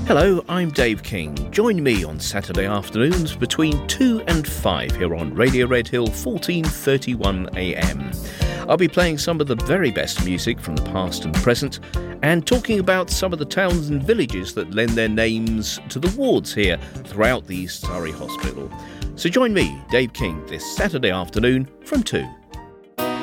Hello, I'm Dave King. Join me on Saturday afternoons between 2 and 5 here on Radio Red Hill 1431 AM. I'll be playing some of the very best music from the past and present and talking about some of the towns and villages that lend their names to the wards here throughout the East Surrey Hospital. So join me, Dave King, this Saturday afternoon from 2.